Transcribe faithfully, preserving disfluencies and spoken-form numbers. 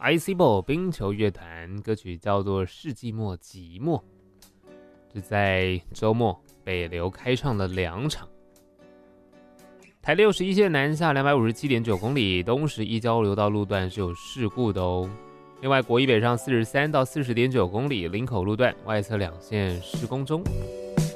Icebo 冰球乐团，歌曲叫做《世纪末寂寞》，是在周末北流开唱了两场。台六十一线南下 两百五十七点九 公里，东石一交流道路段是有事故的哦。另外，国一北上四十三到四十点九公里，林口路段外侧两线施工中。